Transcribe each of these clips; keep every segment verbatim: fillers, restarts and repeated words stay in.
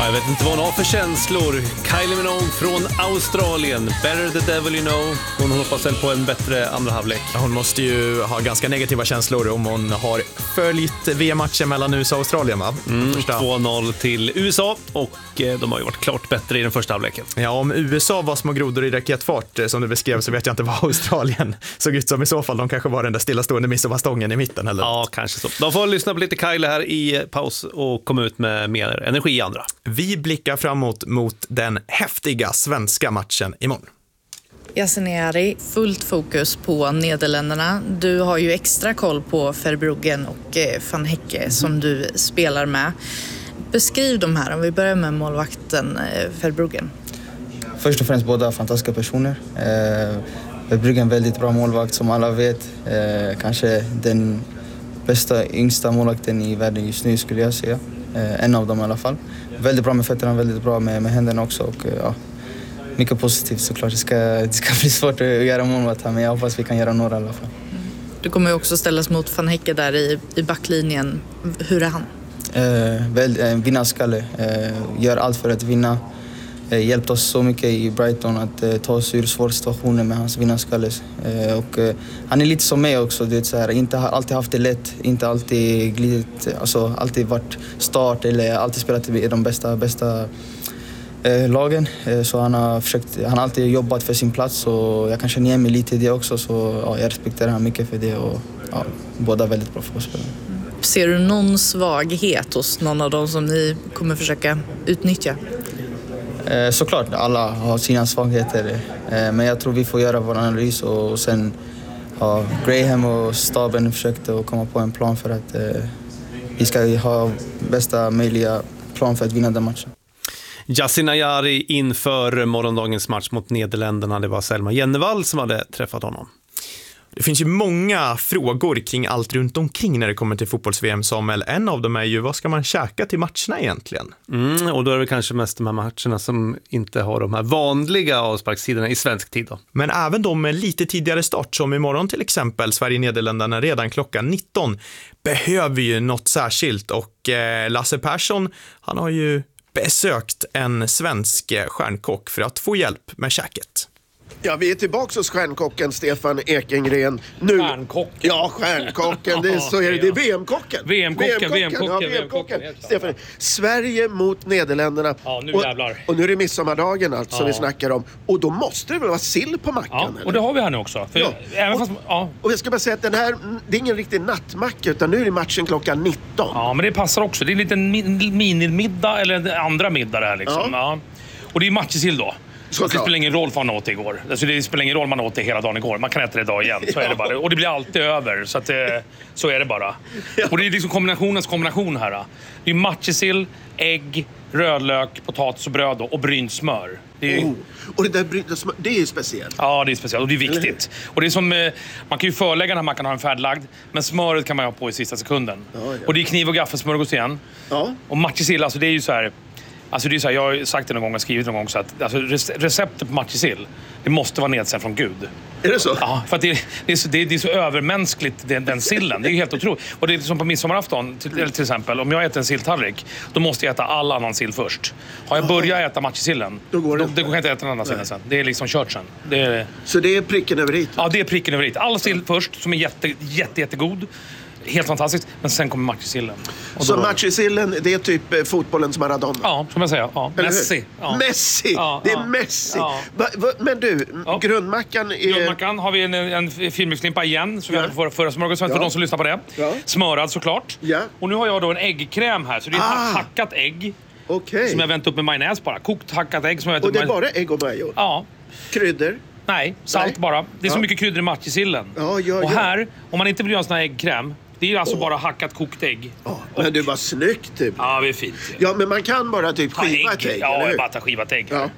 Jag vet inte vad hon har för känslor. Kylie Minogue från Australien. Better the devil you know. Hon hoppas väl på en bättre andra halvlek. Hon måste ju ha ganska negativa känslor om hon har följt V M-matchen mellan U S A och Australien, va? Mm, två noll till U S A och de har ju varit klart bättre i den första halvleken. Ja, om U S A var små grodor i raketfart som du beskrev, så vet jag inte vad Australien såg ut som i så fall. De kanske var den där stillastående midsommarstången i mitten, eller? Ja, kanske så. De får lyssna på lite Kylie här i paus och komma ut med mer energi i andra. Vi blickar framåt mot den häftiga svenska matchen imorgon. Yasin Ayari, fullt fokus på Nederländerna. Du har ju extra koll på Verbruggen och Van Hecke mm. som du spelar med. Beskriv de här, om vi börjar med målvakten Verbruggen. Först och främst båda fantastiska personer. Eh, Verbruggen väldigt bra målvakt som alla vet. Eh, kanske den bästa yngsta målvakten i världen just nu skulle jag säga. Eh, en av dem i alla fall. Väldigt bra med fötterna, väldigt bra med, med händerna också. Och, ja, mycket positivt såklart. Det ska, det ska bli svårt att göra målvakt här, men jag hoppas vi kan göra några i alla fall. Du kommer ju också ställas mot Van Hecke där i, i backlinjen. Hur är han? Eh, väl, eh, vinnarskalle. Eh, gör allt för att vinna. Eh, hjälpt oss så mycket i Brighton att eh, ta oss ur svåra situationer med hans vinnarskalle. Eh, och, eh, han är lite som mig också. Det är så här, inte har alltid haft det lätt. Inte alltid glidit. Alltså, alltid varit start eller alltid spelat i de bästa, bästa eh, lagen. Eh, så han har, försökt, han har alltid jobbat för sin plats. Och jag kan känna igen mig lite i det också. Så ja, jag respekterar han mycket för det. Och, ja, båda väldigt bra fotbollsspelare. Ser du någon svaghet hos någon av dem som ni kommer försöka utnyttja? Eh, såklart, alla har sina svagheter. Eh, men jag tror vi får göra vår analys och, och sen har Graham och staben försökt att komma på en plan för att eh, vi ska ha bästa möjliga plan för att vinna den matchen. Yasin Ayari inför morgondagens match mot Nederländerna. Det var Selma Jennevall som hade träffat honom. Det finns ju många frågor kring allt runt omkring när det kommer till fotbolls-V M, Samuel. En av dem är ju, vad ska man käka till matcherna egentligen? Mm, och då är det kanske mest de här matcherna som inte har de här vanliga avsparkstiderna i svensk tid då. Men även de med lite tidigare start, som imorgon till exempel, Sverige-Nederländerna redan klockan nitton, behöver ju något särskilt. Och eh, Lasse Persson, han har ju besökt en svensk stjärnkock för att få hjälp med käket. Ja, vi är tillbaka hos stjärnkocken Stefan Ekengren. Nu... Stjärnkocken. Ja, stjärnkocken. Det är, så är det. Det är V M-kocken. V M-kocken, V M-kocken, ja, V M-kocken. Stefan, Sverige mot Nederländerna. Ja, nu och, jävlar. Och nu är det midsommardagen alltså, ja. som vi snackar om. Och då måste det väl vara sill på mackan? Ja, eller? och det har vi här nu också. För ja. även och, fast, ja. och jag ska bara säga att den här, det är ingen riktig nattmacka, utan nu är det matchen klockan nitton. Ja, men det passar också. Det är en liten minimiddag eller en andra middag det här liksom. Ja. Ja. Och det är matchsill då. Så det spelar ingen roll för man åt det igår. Alltså det spelar ingen roll man åt det hela dagen igår. Man kan äta det idag igen. Så är det bara. Och det blir alltid över. Så, att det, så är det bara. Och det är liksom kombinationens kombination här. Det är matjessill, ägg, rödlök, potatis och bröd och brynt smör. Det är, oh. Och det där brynt smör, det är ju speciellt. Ja, det är speciellt. Och det är viktigt. Och det är som, man kan ju förlägga när man kan ha en färdlagd. Men smöret kan man ha på i sista sekunden. Ja, ja. Och det är kniv och gaffelsmörgås igen. Ja. Och matjessill, alltså det är ju så här... Alltså det är så här, jag har sagt det någon gång och skrivit någon gång så att alltså receptet på matjessill, det måste vara nedsänd från Gud. Är det så? Ja, för att det, det, är, så, det, är, det är så övermänskligt den, den sillen. Det är helt otroligt. Och det är som på midsommarafton till, eller till exempel, om jag äter en silltallrik, då måste jag äta all annan sill först. Har jag börjat äta matjessillen, då går det, då, då går jag inte äta en annan sillen sen. Det är liksom kört sen. Det är, så det är pricken över hit? Ja, det är pricken över hit. All sill först, som är jätte, jätte, jättegod. Helt fantastiskt, men sen kommer matjessillen. Så matjessillen, det är typ eh, fotbollens Maradona? Ja, som jag säger. Ja. Messi. Ja. Messi! Ja, det är ja. Messi! Ja. Va, va, men du, ja. grundmackan är... Grundmackan har vi en, en filmixlimpa igen, som ja. vi hade förra, förra smörgåsen, ja. för de som lyssnar på det. Ja. Smörad såklart. Ja. Och nu har jag då en äggkräm här, så det är ah. hackat ägg. Okay. Som jag vänt upp med majonnäs bara. Kokt hackat ägg som jag vänt och upp det är med... bara ägg och majo? Ja. Kryddor? Nej, salt Nej. bara. Det är så ja. mycket kryddor i matjessillen. Ja, ja, och här, ja. om man inte vill göra en sån här äggkräm, det är alltså oh. bara hackat kokt ägg. Oh, men det var snyggt typ. Ja, det är fint. Ja, men man kan bara typ skiva ett ägg. Ja, jag bara tar skivat ägg. Ja.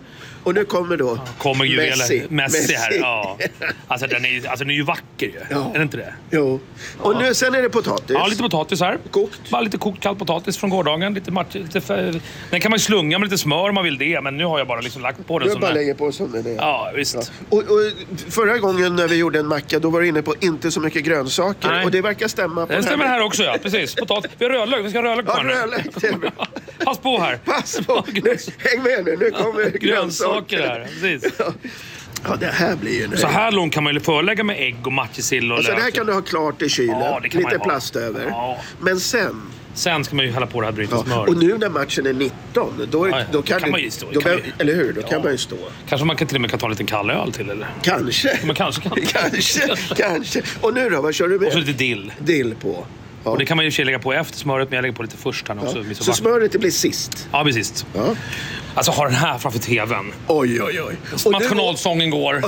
Och nu kommer då kommer ju Messi. Messi, Messi här. Messi. Ja. Alltså, den är, alltså den är ju vacker ju. Ja. Är det inte det? Jo. Och Ja. nu, sen är det potatis. Ja, lite potatis här. Kokt. Bara lite kokt kall potatis från gårdagen. Lite match, lite för... Den kan man ju slunga med lite smör om man vill det. Men nu har jag bara liksom lagt på den Du som bara den. lägger på som den är. Ja, visst. Ja. Och, och förra gången när vi gjorde en macka, då var du inne på inte så mycket grönsaker. Nej. Och det verkar stämma på Det stämmer här. här också, ja. Precis. Potatis. Vi har rödlök. Vi ska ha rödlök på Ja, den här. rödlök, det är bra. Pass på här. Pass på. Nu, häng med nu, nu kommer grönsaker. Grönsaker här. Precis. Ja, det här blir ju nu. Så här långt kan man ju förlägga med ägg och matjessill och Alltså, det här lök. kan du ha klart i kylen. Ja, det kan man Lite ju ha. plast över. Ja. Men sen... Sen ska man ju hälla på det här brytet Ja. smör. Och nu när matchen är nitton, då, är, Ja, ja. då kan, Kan du, man ju stå, då kan behöver- man ju- eller hur? Då kan Ja. man ju stå. Kanske man kan till och med kan ta en liten kall öl till, eller? Kanske. Man kanske kan. kanske, kanske. Och nu då, vad kör du med? Och så lite dill. Dill på. Ja. Och det kan man ju i och för sig lägga på efter smöret, men jag lägger på lite först här också. Ja. Det blir så Så vackert. smöret det blir sist. Ja, precis. Ja. Alltså, ha den här framför tvn. Oj, oj, oj. Och du- Nationalsången går.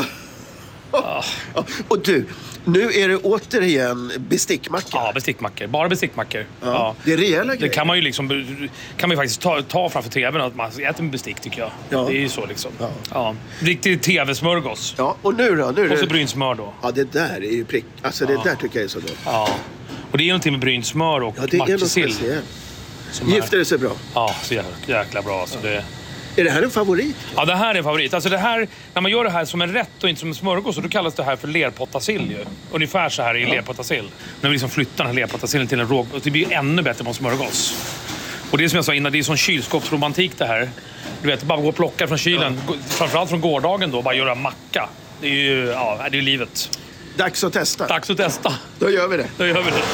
Ja. Och du, nu är det återigen bestickmacka. Ja, bestickmackor. Bara bestickmackor. Ja. Ja. Det är rejäla Det grejer. kan man ju liksom, kan man ju faktiskt ta, ta framför tvn att man äter med bestick, tycker jag. Ja. Det är ju så liksom. Ja. Ja. Riktig tv-smörgås. Ja, och nu då? Nu är Och så det... brynt smör då. Ja, det där är ju prick. Alltså, det där tycker jag är så gott. Ja. Och det är någonting med brynt smör och Ja, det är något matjessill. speciellt. som är- Gifter det sig bra. Ja, så jäkla, jäkla bra. Så det... Är det här en favorit? Ja, det här är en favorit. Alltså det här, när man gör det här som en rätt och inte som en smörgås, så då kallas det här för lerpottasill ju. Ungefär så här är lerpottasill. När vi liksom flyttar den här lerpottasillen till en råg, och det blir ännu bättre på en smörgås. Och det är som jag sa innan, det är sån kylskåpsromantik det här. Du vet, bara gå och plocka från kylen. Ja. Framförallt från gårdagen då, bara göra macka. Det är ju, ja, det är ju livet. Dags att testa. Dags att testa. Då gör vi det. Då gör vi det.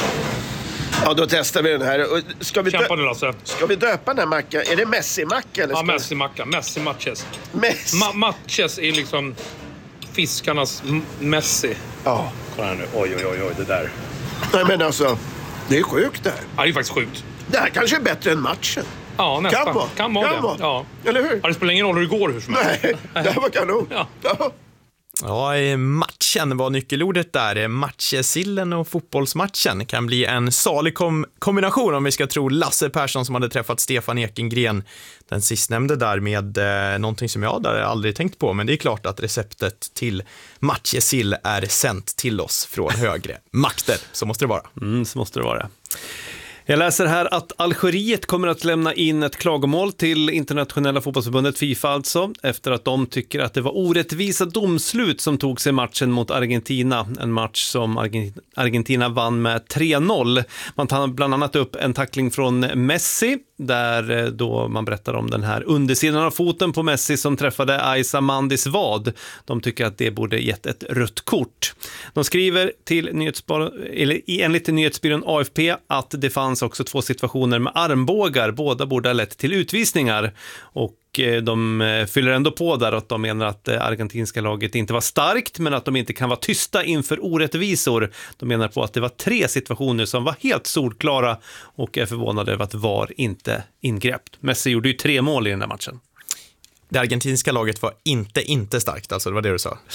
Ja, då testar vi den här. Och Ska vi, Kämpa dö- nu, Lasse. ska vi döpa den här mackan? Är det Messi-macka? Eller Ja, ska- Messi-macka. Messi-matches. Messi. Ma- matches är liksom fiskarnas m- Messi. Ja. Kolla här nu. Oj, oj, oj, oj, det där. Nej, men alltså, det är sjukt det här. Ja, det är faktiskt sjukt. Det här kanske är bättre än matchen. Ja, nästan. Kan vara. Kan vara Kan det. vara. Ja. Eller hur? Ja, det spelar ingen roll hur det går hur som helst. Nej, det här var kanon. Ja. Ja. Ja, eh, matchen var nyckelordet där. Matchesillen och fotbollsmatchen kan bli en salig kom- kombination om vi ska tro Lasse Persson som hade träffat Stefan Ekengren. Den sistnämnde där med eh, någonting som jag där aldrig tänkt på, men det är klart att receptet till matjesill är sänt till oss från högre makter. Så måste det vara. Mm, så måste det vara. Jag läser här att Algeriet kommer att lämna in ett klagomål till internationella fotbollsförbundet FIFA alltså, efter att de tycker att det var orättvisa domslut som tog sig matchen mot Argentina. En match som Argent- Argentina vann med tre noll. Man tar bland annat upp en tackling från Messi, där då man berättar om den här undersidan av foten på Messi som träffade Aisa Mandis vad. De tycker att det borde gett ett rött kort. De skriver till nyhetsbyrån, eller enligt nyhetsbyrån A F P att det fanns också två situationer med armbågar. Båda borde ha lett till utvisningar, och de fyller ändå på där att de menar att det argentinska laget inte var starkt, men att de inte kan vara tysta inför orättvisor. De menar på att det var tre situationer som var helt solklara och är förvånade över att V A R inte ingrepp. Messi gjorde ju tre mål i den här matchen. Det argentinska laget var inte inte starkt, alltså det var det du sa. Eh,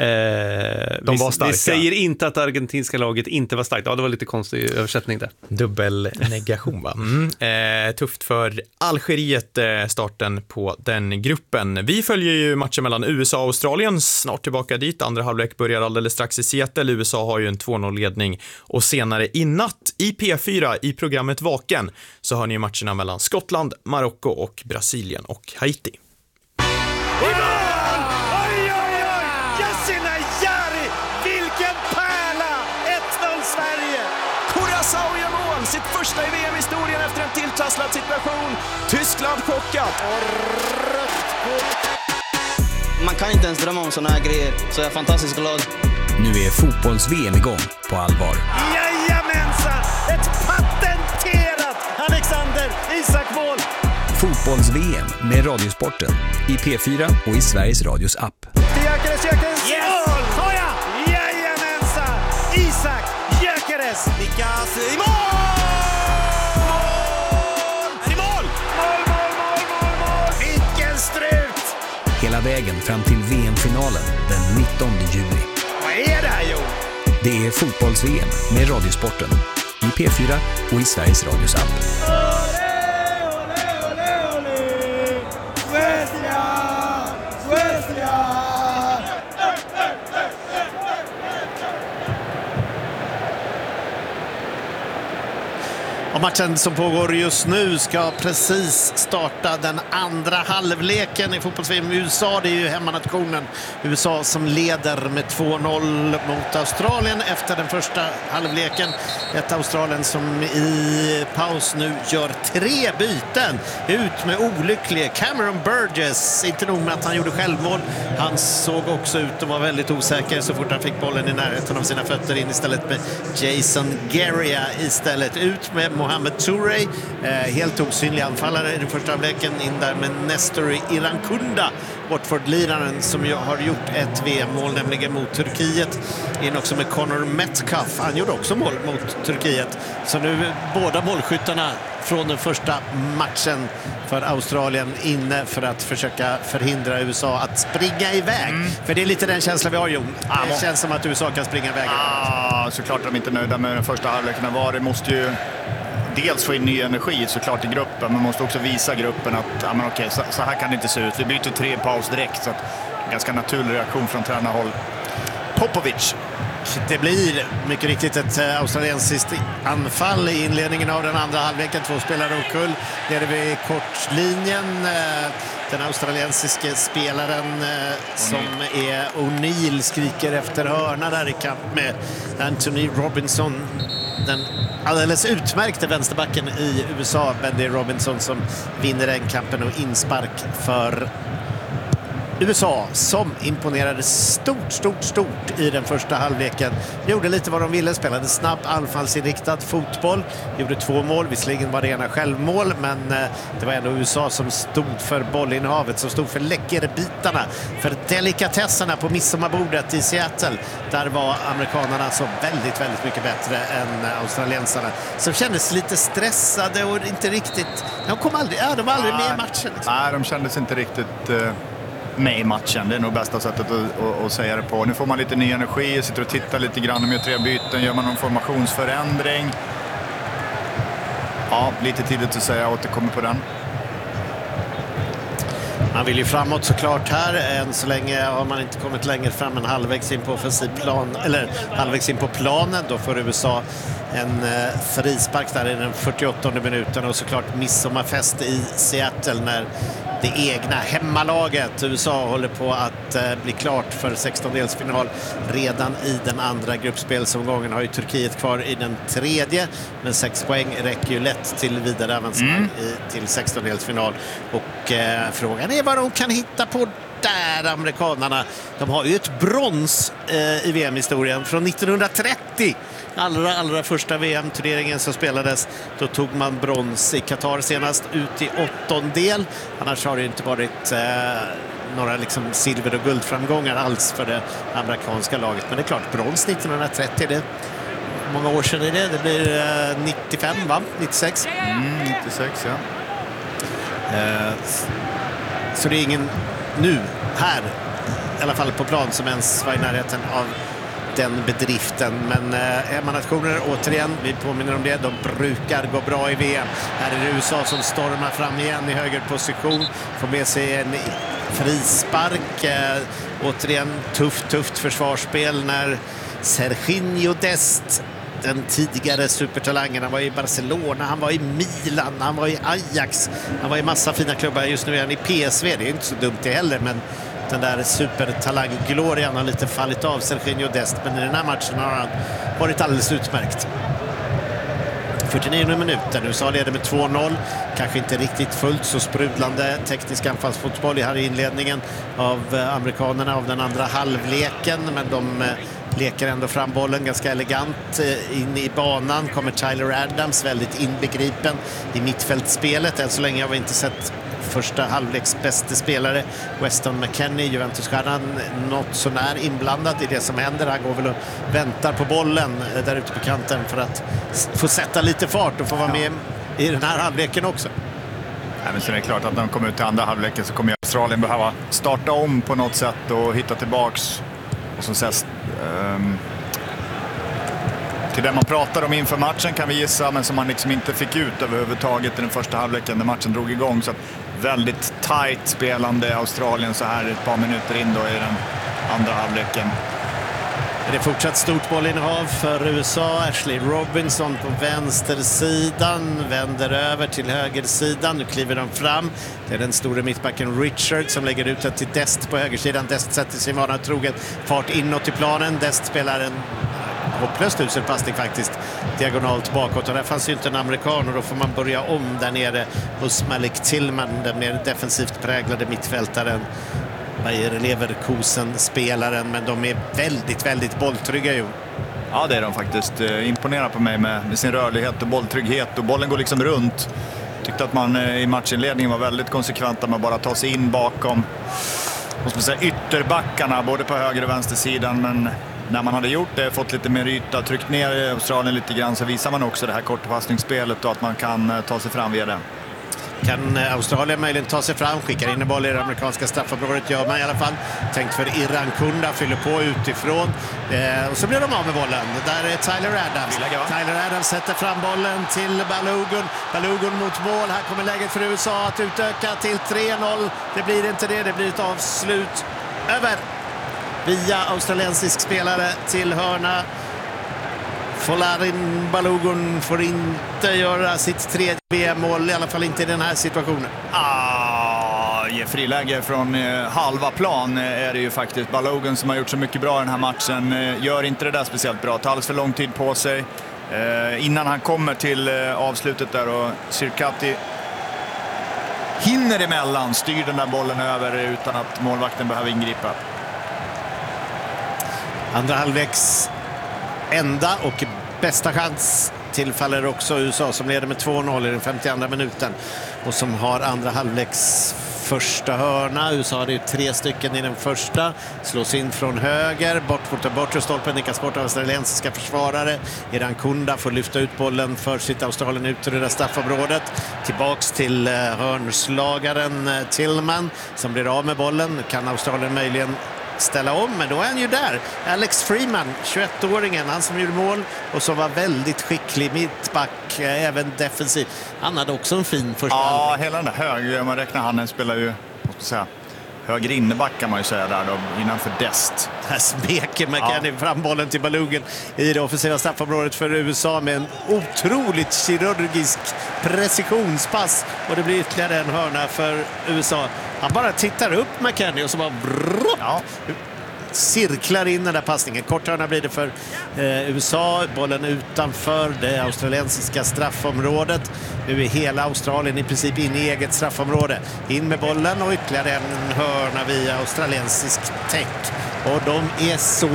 De vi, var starka. Vi säger inte att det argentinska laget inte var starkt. Ja, det var lite konstig översättning där. Dubbel negation, va? Mm. Eh, tufft för Algeriet, eh, starten på den gruppen. Vi följer ju matchen mellan U S A och Australien, snart tillbaka dit. Andra halvlek börjar alldeles strax i Seattle. U S A har ju en två noll-ledning, och senare i natt i P fyra i programmet Vaken så har ni matcherna mellan Skottland, Marocko och Brasilien och Haiti. Oj, oj, oj! Yassine Jari! Vilken pärla! ett noll Sverige! Curaçao gör mål! Sitt första i V M-historien efter en tilltrasslad situation. Tyskland chockat. Och rött kort. Man kan inte ens drömma om såna här grejer, så jag är fantastiskt glad. Nu är fotbolls-V M igång på allvar. Jajamensan! Ett patenterat Alexander Isak-mål! Fotbolls-V M med Radiosporten i P fyra och i Sveriges Radios app. Gyökeres, Gyökeres! Yes! Mål! Hoja! Jajamensan! Isak Gyökeres! Nickas i mål! Mål! I mål! Mål, mål, mål, mål, mål! Vilken strut! Hela vägen fram till V M-finalen den nittonde juli. Vad är det här, Jo? Det är Fotbolls-V M med Radiosporten i P fyra och i Sveriges Radios app. Suecia! Suecia! Matchen som pågår just nu ska precis starta den andra halvleken i fotbolls-V M i U S A. Det är ju hemmanationen U S A som leder med två noll mot Australien efter den första halvleken. Ett Australien som i paus nu gör tre byten. Ut med olyckliga Cameron Burgess. Inte nog med att han gjorde självmål. Han såg också ut att vara väldigt osäker så fort han fick bollen i närheten av sina fötter, in istället med Jason Geria istället. Ut med Mohamed Touré, eh, helt osynlig anfallare i den första halvleken, in där med Nestor Irankunda, Watford-liraren som ju har gjort ett V M-mål, nämligen mot Turkiet. In också med Connor Metcalf, han gjorde också mål mot Turkiet. Så nu båda målskyttarna från den första matchen för Australien inne för att försöka förhindra U S A att springa iväg. Mm. För det är lite den känslan vi har, Jon. Det ah, känns som att U S A kan springa iväg. Ah, såklart är de inte nöjda med den första halvleken. Var det måste ju dels få in ny energi såklart i gruppen, men måste också visa gruppen att ah, men okej, så, så här kan det inte se ut. Vi byter tre paus direkt, så att ganska naturlig reaktion från tränarhåll. Popovic. Det blir mycket riktigt ett äh, australiensiskt anfall i inledningen av den andra halvleken. Två spelare omkull nere vid kortlinjen. Äh, den australiensiske spelaren äh, som är O'Neill skriker efter hörna där i kamp med Anthony Robinson. Den alldeles utmärkte vänsterbacken i U S A, Bendy Robinson, som vinner den kampen och inspark för U S A som imponerade stort, stort, stort i den första halvleken. Gjorde lite vad de ville, spelade snabb, anfallsinriktad fotboll. Gjorde två mål, visserligen var det ena självmål, men det var ändå U S A som stod för bollinnehavet, som stod för läckerbitarna, för delikatesserna på midsommarbordet i Seattle. Där var amerikanerna så väldigt, väldigt mycket bättre än australiensarna, som kändes lite stressade och inte riktigt... De kom aldrig, ja, de var aldrig med i matchen. Liksom. Nej, de kändes inte riktigt... Uh... med i matchen. Det är nog bästa sättet att, att, att säga det på. Nu får man lite ny energi, sitter och tittar lite grann, om gör tre byten, gör man någon formationsförändring. Ja, lite tidigt att säga, jag återkommer på den. Man vill ju framåt såklart här. Än så länge har man inte kommit längre fram än halvvägs in på offensivplan, eller halvvägs in på planen. Då får U S A en eh, frispark där i den fyrtioåttonde minuten, och såklart midsommarfest i Seattle när det egna hemmalaget U S A håller på att eh, bli klart för sextondelsfinal redan i den andra gruppspelsomgången. Har ju Turkiet kvar i den tredje, men sex poäng räcker ju lätt till vidare avancemang mm. i, till sextondelsfinal. Och eh, frågan är vad de kan hitta på där, amerikanerna. De har ju ett brons eh, i V M-historien från nittonhundratrettio. Allra, allra första V M-turneringen som spelades, då tog man brons i Qatar senast, ut i åttondel. Annars har det inte varit eh, några liksom silver- och guldframgångar alls för det amerikanska laget. Men det är klart, brons nittonhundratrettio, det många år sedan är det. Det blir eh, nittiofem, va? nittiosex? Mm, nittiosex, ja. Eh, så det är ingen nu, här, i alla fall på plan, som ens var i närheten av den bedriften. Men eh, hemmanationer, återigen, vi påminner om det, de brukar gå bra i V M. Här är det U S A som stormar fram igen i höger position, får med sig en frispark. Eh, återigen tufft, tufft försvarsspel när Serginho Dest, den tidigare supertalangen, han var i Barcelona, han var i Milan, han var i Ajax, han var i massa fina klubbar. Just nu är han i P S V, det är inte så dumt det heller, men den där supertalang-glorian har lite fallit av Serginho Dest, men i den här matchen har han varit alldeles utmärkt. fyrtionionde minuten, U S A leder med två noll, kanske inte riktigt fullt så sprudlande teknisk anfallsfotboll här i inledningen av amerikanerna av den andra halvleken, men de leker ändå fram bollen ganska elegant in i banan. Kommer Tyler Adams väldigt inbegripen i mittfältspelet. Än så länge har vi inte sett första halvleks bästa spelare Weston McKennie, Juventus-stjärnan, något så när inblandad i det som händer. Han går väl och väntar på bollen där ute på kanten för att få sätta lite fart och få vara med i den här halvleken också. Ja, men så är det klart att när de kommer ut till andra halvleken så kommer Australien behöva starta om på något sätt och hitta tillbaks och som sägs um, till det man pratade om inför matchen, kan vi gissa, men som man liksom inte fick ut överhuvudtaget i den första halvleken när matchen drog igång. Så att väldigt tight spelande Australien så här ett par minuter in då i den andra halvleken. Det är fortsatt stort bollinnehav för U S A. Ashley Robinson på vänstersidan vänder över till högersidan. Nu kliver de fram. Det är den stora mittbacken Richard som lägger ut det till Dest på högersidan. Dest sätter sin vana troget fart inåt i planen. Dest spelar en hopplöst usel passning faktiskt diagonalt bakåt, och där fanns ju inte en amerikan, och då får man börja om där nere hos Malik Tillman, den mer defensivt präglade mittfältaren, Bayer Leverkusen-spelaren, men de är väldigt, väldigt bolltrygga ju. Ja, det är de faktiskt. Imponerar på mig med, med sin rörlighet och bolltrygghet, och bollen går liksom runt. Tyckte att man i matchinledningen var väldigt konsekventa med att bara ta sig in bakom, måste man säga, ytterbackarna både på höger och vänstersidan, men när man hade gjort det, fått lite mer yta, tryckt ner Australien lite grann, så visar man också det här kortpassningsspelet och att man kan ta sig fram via det. Kan Australien möjligen ta sig fram, skickar in en boll i det amerikanska straffområdet, gör man i alla fall. Tänkt för Iran Kunda, fyller på utifrån. Eh, och så blir de av med bollen. Där är Tyler Adams. Tyler Adams sätter fram bollen till Balogun. Balogun mot mål. Här kommer läget för U S A att utöka till tre noll. Det blir inte det, det blir ett avslut över via australiensisk spelare till hörna. Folarin Balogun får inte göra sitt tredje V M-mål, i alla fall inte i den här situationen. Ah, i friläge från eh, halva plan är det ju faktiskt Balogun som har gjort så mycket bra i den här matchen. Eh, gör inte det där speciellt bra, tar alldeles för lång tid på sig. Eh, innan han kommer till eh, avslutet där, och Sirkati hinner emellan, styr den där bollen över utan att målvakten behöver ingripa. Andra halvleks enda och bästa chans tillfaller också U S A, som leder med två noll i den femtioandra minuten och som har andra halvleks första hörna. U S A hade ju tre stycken i den första, slås in från höger, bort mot den bortre stolpen, nickas bort av australiensiska försvarare. Iran Kunda får lyfta ut bollen för sitt Australien ut ur det där straffområdet. Tillbaks till hörnslagaren Tillman som blir av med bollen. Kan Australien möjligen ställa om, men då är han ju där. Alex Freeman, tjugoettåringen, han som gjorde mål och som var väldigt skicklig mittback, även defensiv. Han hade också en fin första Ja, halvlek. hela den där höger, om man räknar han spelar ju, måste säga, höger inneback kan man ju säga där då, innanför Dest. Här smeker McKennie ja. fram bollen till Balogun i det offensiva straffområdet för U S A med en otroligt kirurgisk precisionspass, och det blir ytterligare en hörna för U S A. Han bara tittar upp McKennie och så bara brrr, ja. cirklar in den där passningen. Korthörna blir det för eh, U S A. Bollen utanför det australiensiska straffområdet. Nu är hela Australien i princip in i eget straffområde. In med bollen och ytterligare en hörna via australiensisk täck. Och de är så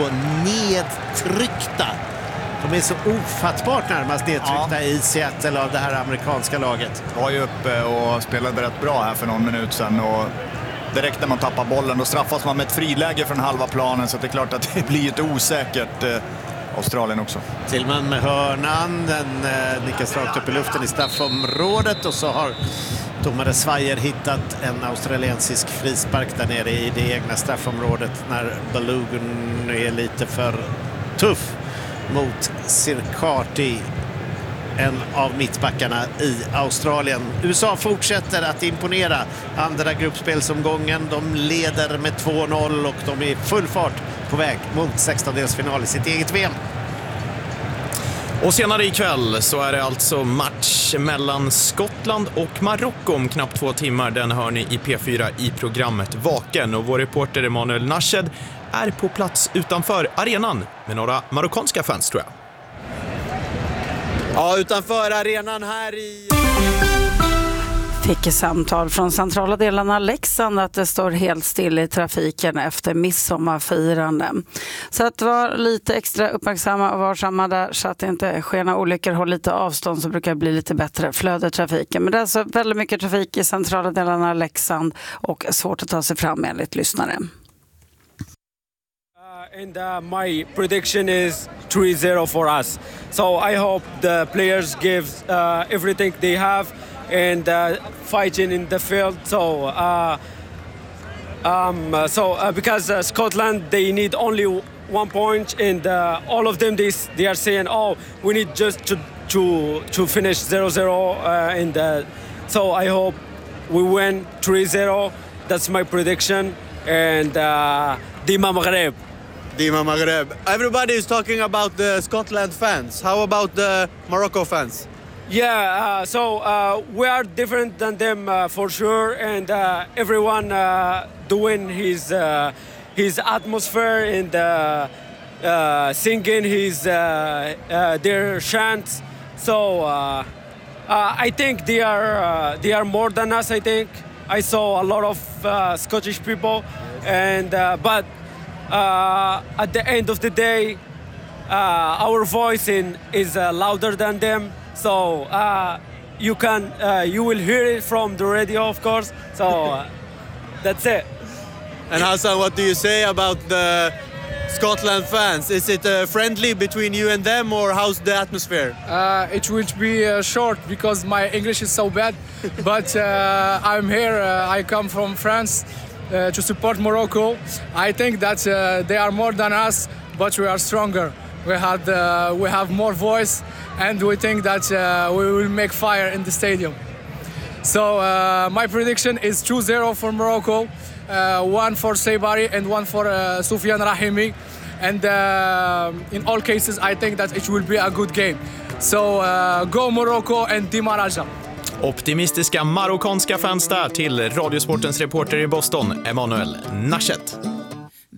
nedtryckta. De är så ofattbart närmast nedtryckta ja. i Seattle av det här amerikanska laget. Var ju uppe och spelade rätt bra här för någon minut sedan, och direkt när man tappar bollen då straffas man med ett friläge från halva planen, så det är klart att det blir ett osäkert eh, Australien också. Tillman med hörnan, den eh, nickas rakt upp i luften i straffområdet, och så har domare Svajer hittat en australiensisk frispark där nere i det egna straffområdet när Balogun är lite för tuff mot Sirkati, en av mittbackarna i Australien. U S A fortsätter att imponera. Andra gruppspelsomgången, de leder med två noll och de är i full fart på väg mot sextondelsfinal i sitt eget V M. Och senare ikväll så är det alltså match mellan Skottland och Marocko om knappt två timmar. Den hör ni i P fyra i programmet Vaken, och vår reporter Emanuel Nashed är på plats utanför arenan med några marockanska fans, tror jag. Ja, utanför arenan här i... Fick samtal från centrala delarna av Leksand att det står helt still i trafiken efter midsommarfiranden. Så att var lite extra uppmärksamma och varsamma där så att det inte sker några olyckor. Håll lite avstånd så brukar det bli lite bättre flöde i trafiken. Men det är alltså väldigt mycket trafik i centrala delarna av Leksand och svårt att ta sig fram enligt lyssnare. And uh, my prediction is three zero for us. So I hope the players give uh, everything they have and uh, fighting in the field. So, uh, um, uh, so uh, because uh, Scotland, they need only one point, and uh, all of them they they are saying, oh, we need just to to to finish zero zero. Uh, and uh, so I hope we win three zero. That's my prediction. And uh, Dima Maghreb. Dima Maghreb. Everybody is talking about the Scotland fans. How about the Morocco fans? Yeah, uh, so uh, we are different than them uh, for sure, and uh, everyone uh, doing his uh, his atmosphere and uh, uh, singing his uh, uh, their chants. So uh, uh, I think they are uh, they are more than us. I think I saw a lot of uh, Scottish people, and uh, but uh, at the end of the day, uh, our voice in, is uh, louder than them. So uh, you can uh, you will hear it from the radio, of course. So uh, that's it. And Hassan, what do you say about the Scotland fans? Is it uh, friendly between you and them, or how's the atmosphere? Uh, it will be uh, short because my English is so bad. But uh, I'm here. Uh, I come from France uh, to support Morocco. I think that uh, they are more than us, but we are stronger. We had uh, we have more voice, and we think that uh, we will make fire in the stadium. So uh, my prediction is two zero for Morocco, uh, one for Saibari and one for uh, Soufiane Rahimi. And uh, in all cases, I think that it will be a good game. So uh, go Morocco and Dima Raja. Optimistiska marockanska fans där till Radiosportens reporter i Boston, Emanuel Nashet.